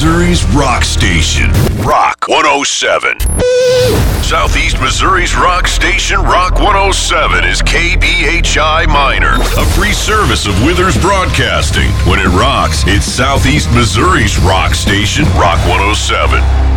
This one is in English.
Missouri's rock station, Rock 107. Southeast Missouri's rock station, Rock 107, is KBHI Minor, a free service of Withers Broadcasting. When it rocks, it's Southeast Missouri's rock station, Rock 107.